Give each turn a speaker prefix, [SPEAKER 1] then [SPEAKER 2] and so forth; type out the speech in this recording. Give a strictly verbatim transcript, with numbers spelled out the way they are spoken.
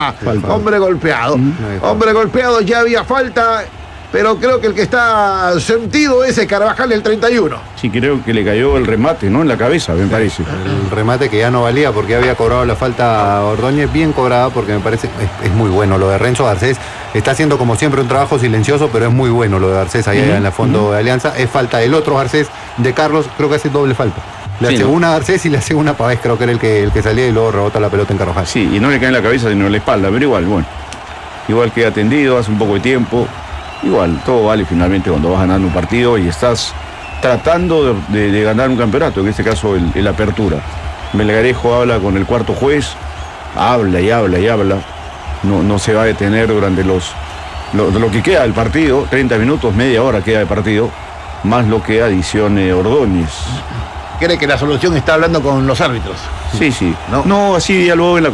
[SPEAKER 1] Falta.
[SPEAKER 2] Hombre golpeado.
[SPEAKER 1] Mm.
[SPEAKER 2] Hombre golpeado, ya había falta. Pero creo que el que está sentido es el Carvajal, el treinta y uno.
[SPEAKER 3] Sí, creo que le cayó el remate, ¿no? En la cabeza, me parece.
[SPEAKER 1] El remate que ya no valía porque había cobrado la falta a Ordóñez, bien cobrada, porque me parece es, es muy bueno lo de Renzo Garcés. Está haciendo como siempre un trabajo silencioso, pero es muy bueno lo de Garcés allá
[SPEAKER 3] Uh-huh.
[SPEAKER 1] en la fondo uh-huh. de Alianza. Es falta del otro Garcés de Carlos, creo que hace doble falta. Le
[SPEAKER 3] Sí,
[SPEAKER 1] hace
[SPEAKER 3] ¿no?
[SPEAKER 1] una a Garcés y le hace una a Pavés, creo que era el que, el que salía y luego rebota la pelota en Carvajal.
[SPEAKER 3] Sí, y no le cae en la cabeza sino en la espalda, pero igual, bueno. Igual queda atendido, hace un poco de tiempo. Igual, todo vale finalmente cuando vas ganando un partido y estás tratando de, de, de ganar un campeonato, en este caso el, el Apertura. Melgarejo habla con el cuarto juez, habla y habla y habla. No, no se va a detener durante los lo, lo que queda del partido, treinta minutos, media hora queda de partido, más lo que adicione Ordóñez.
[SPEAKER 2] ¿Cree que la solución está hablando con los árbitros?
[SPEAKER 3] Sí, sí.
[SPEAKER 2] ¿No?
[SPEAKER 3] No, así dialogó en la